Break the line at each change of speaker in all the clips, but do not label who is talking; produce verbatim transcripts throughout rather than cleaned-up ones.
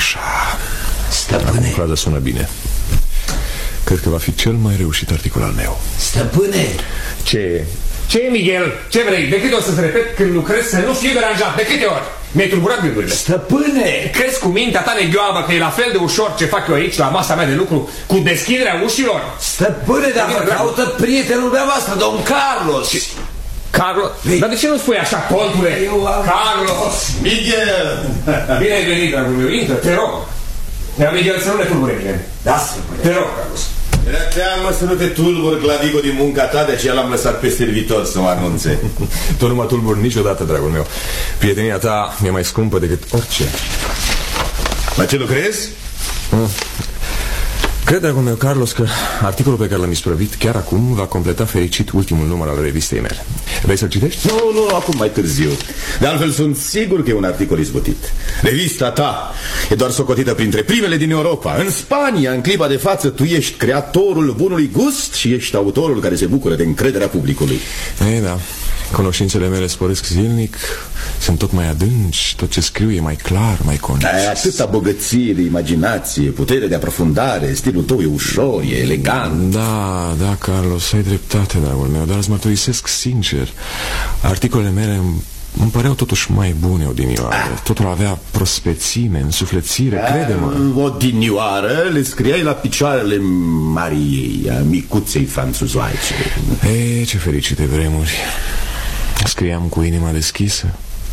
Așa.
Stăpâne.
Fraza sună bine. Cred că va fi cel mai reușit articol al meu.
Stăpâne.
Ce? Ce, Miguel? Ce vrei? De câte ori să-ți repet când lucrez să nu fiu deranjat? De câte ori? Mi-ai tulburat gândurile.
Stăpâne.
Crezi cu mintea ta negioabă că e la fel de ușor ce fac eu aici la masa mea de lucru cu deschiderea ușilor?
Stăpâne, dar vă caută prietenul dumneavoastră, domn Carlos. Ce?
Carlos? Vei. Dar de ce nu spui așa, contule?
Am...
Carlos!
Miguel!
Bine ai venit, dragul meu, intră, te rog. Miguel, să nu ne tulbure bine.
Da, stăpâne.
Te rog, Carlos.
Era teamă să nu te tulburi, Clavigo, din munca ta, de aceea l-am lăsat pe servitor să mă anunțe.
Tu nu mă tulburi niciodată, dragul meu. Prietenia ta mi-e mai scumpă decât orice.
La ce lucrezi?
Mm. Cred, dragul meu, Carlos, că articolul pe care l-am isprăvit chiar acum va completa fericit ultimul număr al revistei mele. Vrei să-l citești?
Nu, nu, acum mai târziu. De altfel sunt sigur că e un articol izbutit. Revista ta e doar socotită printre primele din Europa. În Spania, în clipa de față, tu ești creatorul bunului gust și ești autorul care se bucură de încrederea publicului.
Ei, da. Cunoștințele mele sporesc zilnic, sunt tot mai adânci, tot ce scriu e mai clar, mai concis.
Ai atâta bogăție de imaginație, putere de aprofundare, stilul tău e ușor, e elegant.
Da, da, Carlos, ai dreptate, dragul meu, dar îți mărturisesc sincer, articolele mele îmi păreau totuși mai bune odinioară. Ah. Totul avea prospețime, însuflețire, ah, crede-mă.
Odinioară le scriai la picioarele Mariei, a micuței franțuzoaice.
Ei, ce fericite vremuri. Scriam cu inima deschisă,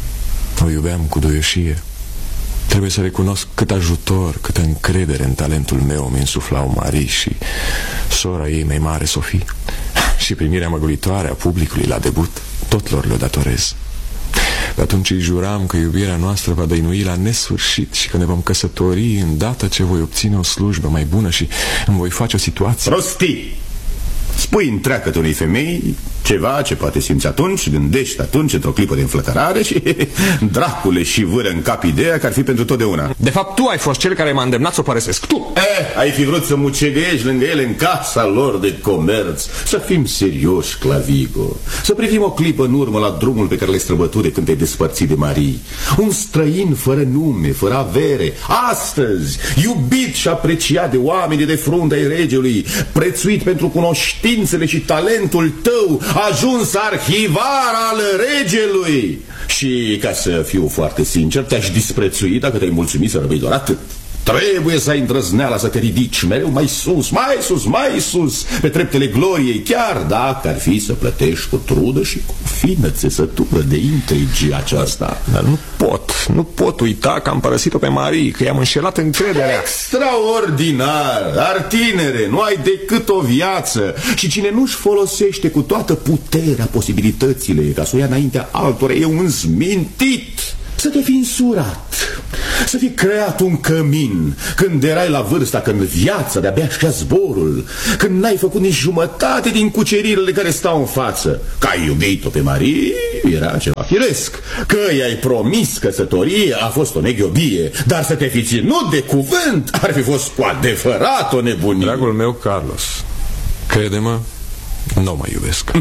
o iubeam cu duioșie. Trebuie să recunosc cât ajutor, câtă încredere în talentul meu mi insuflau Marie și sora ei mai mare, Sofie. Și primirea măgulitoare a publicului la debut, tot lor le-o datorez. Pe atunci îi juram că iubirea noastră va dăinui la nesfârșit și că ne vom căsători îndată ce voi obține o slujbă mai bună și îmi voi face o situație.
Prostii! Spui întreagă unei femei ceva ce poate simți atunci, gândești atunci într-o clipă de înflăcărare și dracule și vâră în cap ideea că ar fi pentru totdeauna.
De fapt, tu ai fost cel care m-a îndemnat să o părăsesc. Tu!
Eh, ai fi vrut să mucegăiești lângă ele în casa lor de comerț. Să fim serioși, Clavigo. Să privim o clipă în urmă la drumul pe care l-ai străbătut când te-ai despărțit de Marie. Un străin fără nume, fără avere. Astăzi, iubit și apreciat de oamenii de frunte ai regelui, prețuit pentru cunoștințele și talentul tău, ajuns arhivar al regelui. Și, ca să fiu foarte sincer, te-aș disprețui dacă te-ai mulțumit să rămâi doar atât. Trebuie să ai îndrăzneala să te ridici mereu mai sus, mai sus, mai sus, pe treptele gloriei, chiar dacă ar fi să plătești cu trudă și cu fină țesătură de intrigi aceasta.
Dar nu pot, nu pot uita că am părăsit-o pe Marie, că i-am înșelat încrederea.
Extraordinar, dar tinere, nu ai decât o viață și cine nu-și folosește cu toată puterea posibilitățile ca să o ia înaintea altora e un zmintit. Să te fi însurat, să fi creat un cămin când erai la vârsta când viața de-abia știa zborul, când n-ai făcut nici jumătate din cuceririle care stau în față. Că ai iubit-o pe Marie era ceva firesc, că i-ai promis căsătorie a fost o neghiobie, dar să te fi ținut de cuvânt ar fi fost cu adevărat o nebunie.
Dragul meu, Carlos, crede-mă, nu mă iubesc.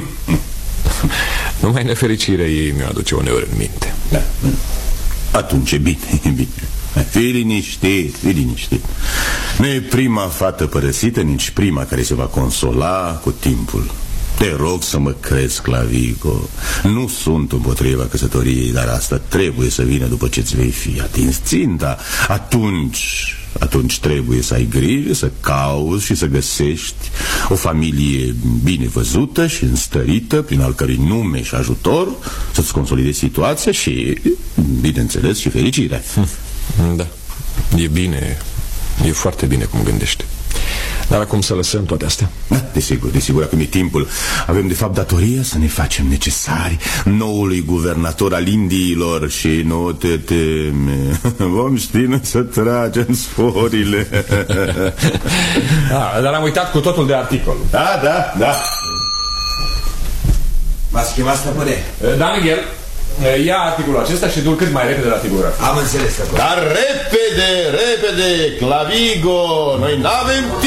Numai nefericirea ei mi-o aduce uneori în minte.
Da. Atunci e bine, e bine. Fii liniștit, fii liniștit. Nu e prima fată părăsită, nici prima care se va consola cu timpul. Te rog să mă crezi, Clavigo. Nu sunt împotriva căsătoriei, dar asta trebuie să vină după ce-ți vei fi atins ținta. Atunci, atunci trebuie să ai grijă, să cauți și să găsești o familie bine văzută și înstărită, prin al cărui nume și ajutor să-ți consolidezi situația și, bineînțeles, și fericirea.
Da, e bine, e foarte bine cum gândești. Dar acum să lăsăm toate astea.
Da, desigur, desigur, acum e timpul. Avem de fapt datoria să ne facem necesari noului guvernator al Indiilor. Și nu te teme, vom ști să tragem sforile.
Da, dar am uitat cu totul de articol.
Da, da, da.
M-ați chemat, stăpâne?
Da, Miguel, ia articolul acesta și du-l cât mai repede la tipograf.
Am înțeles, stăpâne.
Dar repede, repede, Clavigo, noi n-avem timp.